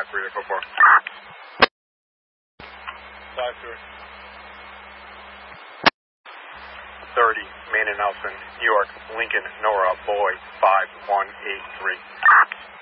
53 Echo 4. 53. 30, Main and Nelson, New York, Lincoln, Nora, Boy, 5183.